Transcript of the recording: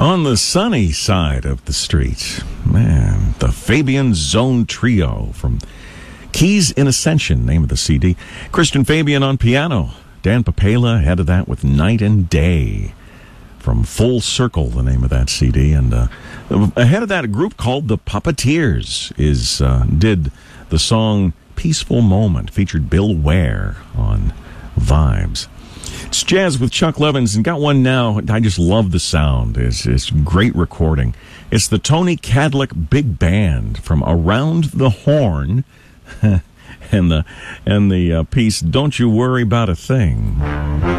On the sunny side of the street, man, the Fabian Zone Trio from Keys in Ascension, name of the CD. Christian Fabian on piano. Dan Papela ahead of that with Night and Day from Full Circle, the name of that CD. And ahead of that, a group called the Puppeteers did the song Peaceful Moment, featured Bill Ware on Vibes. It's Jazz with Chuck Levins, and got one now. I just love the sound. It's great recording. It's the Tony Cadlick Big Band from Around the Horn, and the piece "Don't You Worry About a Thing."